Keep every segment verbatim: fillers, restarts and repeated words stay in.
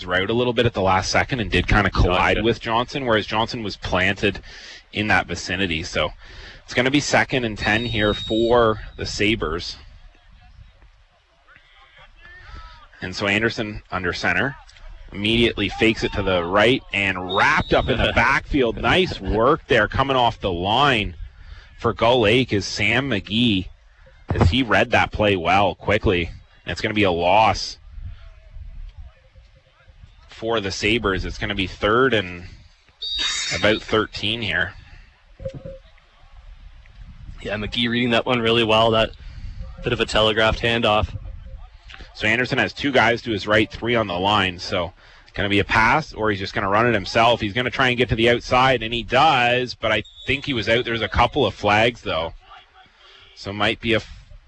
route a little bit at the last second and did kind of collide Gotcha. with Johnson, whereas Johnson was planted in that vicinity. So it's going to be second and ten here for the Sabres. And so Anderson under center. Immediately fakes it to the right and wrapped up in the backfield. Nice work there coming off the line for Gull Lake is Sam McGee, as he read that play well quickly. And it's going to be a loss for the Sabres. It's going to be third and about thirteen here. Yeah, McGee reading that one really well. That bit of a telegraphed handoff. So Anderson has two guys to his right, three on the line. So it's going to be a pass, or he's just going to run it himself. He's going to try and get to the outside, and he does, but I think he was out. There's a couple of flags, though. So might be a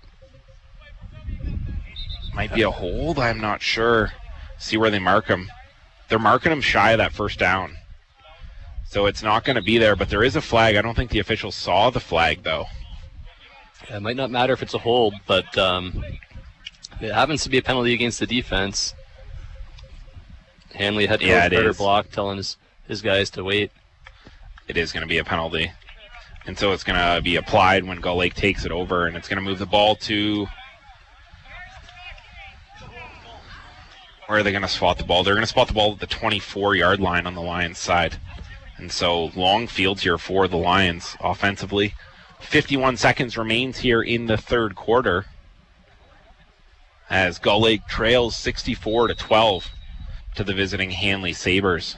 might be a hold. I'm not sure. See where they mark him. They're marking him shy of that first down. So it's not going to be there, but there is a flag. I don't think the officials saw the flag, though. Yeah, it might not matter if it's a hold, but um, it happens to be a penalty against the defense. Hanley had Yeah, it better is. block, telling his, his guys to wait. It is going to be a penalty. And so it's going to be applied when Gull Lake takes it over, and it's going to move the ball to... Where are they going to spot the ball? They're going to spot the ball at the twenty-four-yard line on the Lions' side. And so long fields here for the Lions offensively. fifty-one seconds remains here in the third quarter as Gull Lake trails sixty-four to twelve to the visiting Hanley Sabres.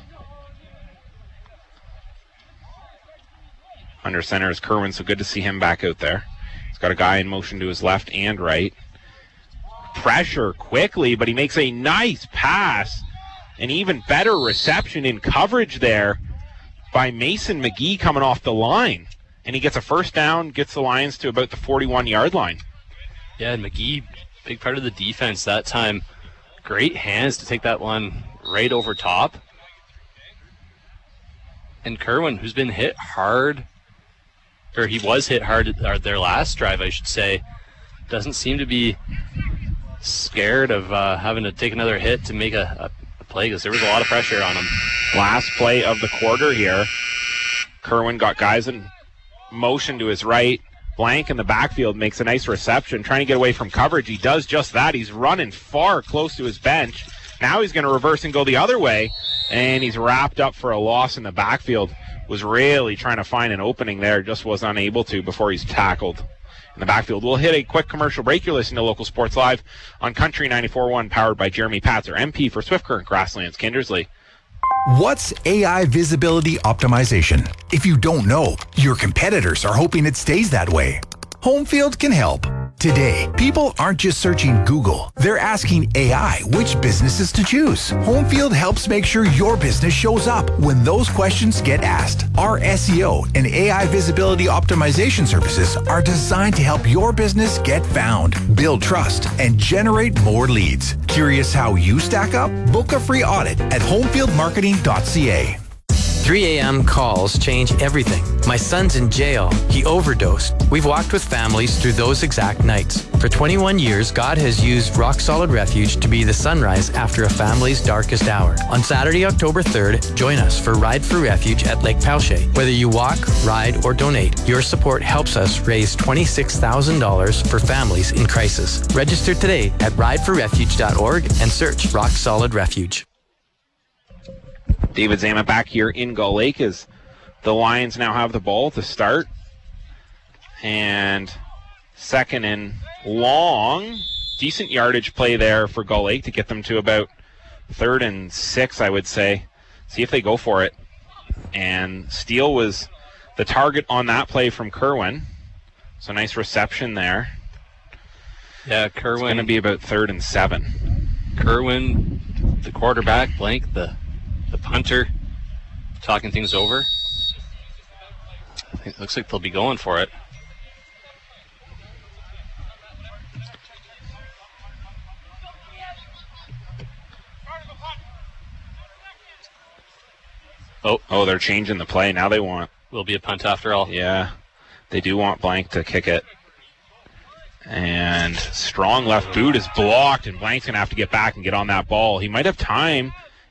Under center is Kerwin, so good to see him back out there. He's got a guy in motion to his left and right. Pressure quickly, but he makes a nice pass. An even better reception in coverage there by Mason McGee coming off the line. And he gets a first down, gets the Lions to about the forty-one-yard line. Yeah, and McGee, big part of the defense that time. Great hands to take that one right over top. And Kerwin, who's been hit hard, or he was hit hard at their last drive, I should say, doesn't seem to be scared of uh, having to take another hit to make a, a, a play, because there was a lot of pressure on him. Last play of the quarter here. Kerwin got guys in motion to his right. Blank in the backfield makes a nice reception, trying to get away from coverage. He does just that. He's running far close to his bench. Now he's going to reverse and go the other way, and he's wrapped up for a loss in the backfield. Was really trying to find an opening there, just was unable to before he's tackled in the backfield. We'll hit a quick commercial break. You're listening to Local Sports Live on Country ninety-four point one, powered by Jeremy Patzer, M P for Swift Current Grasslands, Kindersley. What's A I visibility optimization? If you don't know, your competitors are hoping it stays that way. Homefield can help. Today, people aren't just searching Google. They're asking A I which businesses to choose. Homefield helps make sure your business shows up when those questions get asked. Our S E O and A I visibility optimization services are designed to help your business get found, build trust, and generate more leads. Curious how you stack up? Book a free audit at homefield marketing dot c a. three a.m. calls change everything. My son's in jail. He overdosed. We've walked with families through those exact nights. For twenty-one years, God has used Rock Solid Refuge to be the sunrise after a family's darkest hour. On Saturday, October third, join us for Ride for Refuge at Lake Palche. Whether you walk, ride, or donate, your support helps us raise twenty-six thousand dollars for families in crisis. Register today at ride for refuge dot org and search Rock Solid Refuge. David Zama back here in Gull Lake as the Lions now have the ball to start. And second and long. Decent yardage play there for Gull Lake to get them to about third and six, I would say. See if they go for it. And Steele was the target on that play from Kerwin. So nice reception there. Yeah, Kerwin. It's going to be about third and seven. Kerwin, the quarterback, Blank, the the punter, talking things over. I think it looks like they'll be going for it. Oh, Oh, they're changing the play. Now they want, will be a punt after all. yeah, they do want Blank to kick it. And strong left boot is blocked, and Blank's going to have to get back and get on that ball. He might have time